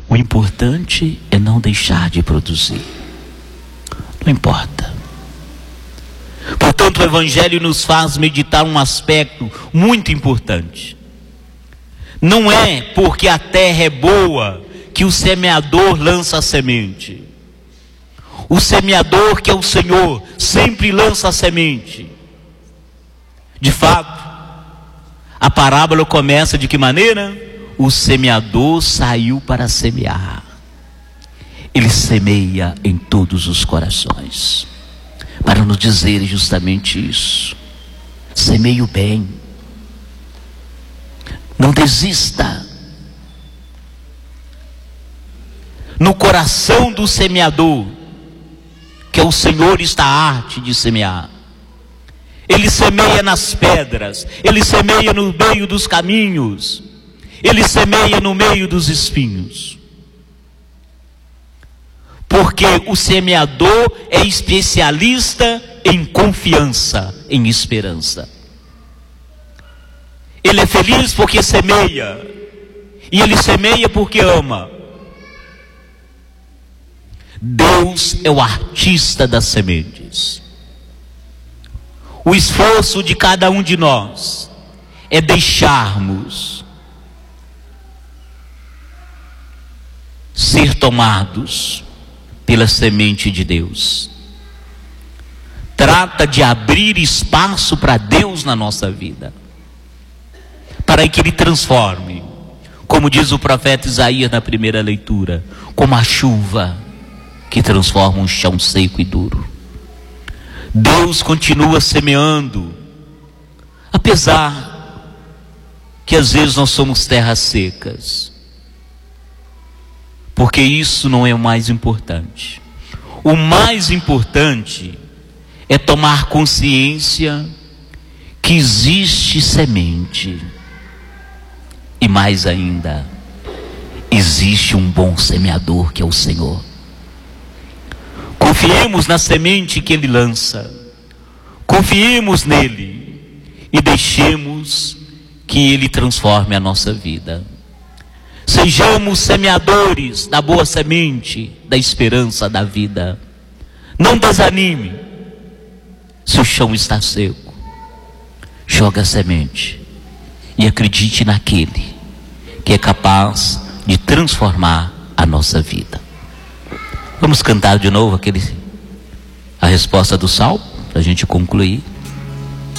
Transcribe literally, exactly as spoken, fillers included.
O importante é não deixar de produzir. Não importa. Portanto, o Evangelho nos faz meditar um aspecto muito importante. Não é porque a terra é boa que o semeador lança a semente. O semeador, que é o Senhor, sempre lança a semente. De fato, a parábola começa de que maneira? O semeador saiu para semear. Ele semeia em todos os corações, para nos dizer justamente isso. Semeie o bem. Não desista. No coração do semeador, que é o Senhor, está a arte de semear. Ele semeia nas pedras, ele semeia no meio dos caminhos, ele semeia no meio dos espinhos. Porque o semeador é especialista em confiança, em esperança. Ele é feliz porque semeia, e ele semeia porque ama. Deus é o artista das sementes. O esforço de cada um de nós é deixarmos ser tomados pela semente de Deus. Trata de abrir espaço para Deus na nossa vida, para que Ele transforme, como diz o profeta Isaías na primeira leitura, como a chuva que transforma um chão seco e duro. Deus continua semeando, apesar que às vezes nós somos terras secas, porque isso não é o mais importante. O mais importante é tomar consciência que existe semente, e mais ainda, existe um bom semeador, que é o Senhor. Confiemos na semente que Ele lança, confiemos nele e deixemos que Ele transforme a nossa vida. Sejamos semeadores da boa semente, da esperança da vida. Não desanime. Se o chão está seco, joga a semente e acredite naquele que é capaz de transformar a nossa vida. Vamos cantar de novo aquele, a resposta do salmo, para a gente concluir.